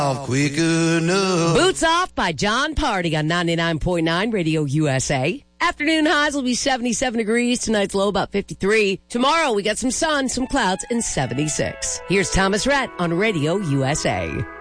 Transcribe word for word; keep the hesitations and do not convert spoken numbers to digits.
Quick enough. Boots Off by John Party on ninety-nine point nine Radio U S A. Afternoon highs will be seventy-seven degrees. Tonight's low about fifty-three. Tomorrow we got some sun, some clouds, and seventy-six. Here's Thomas Rhett on Radio U S A.